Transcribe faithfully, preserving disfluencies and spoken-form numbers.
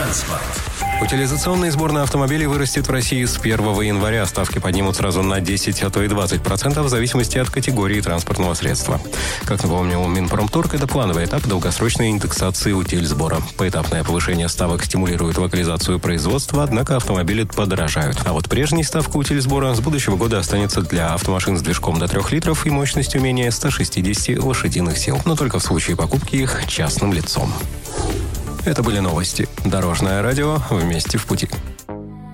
Транспорт. Утилизационный сбор на автомобили вырастет в России с первого января. Ставки поднимут сразу на десять, а то и двадцать процентов в зависимости от категории транспортного средства. Как напомнил Минпромторг, это плановый этап долгосрочной индексации утильсбора. Поэтапное повышение ставок стимулирует локализацию производства, однако автомобили подорожают. А вот прежняя ставка утильсбора с будущего года останется для автомашин с движком до трех литров и мощностью менее ста шестидесяти лошадиных сил, но только в случае покупки их частным лицом. Это были новости. Дорожное радио. Вместе в пути.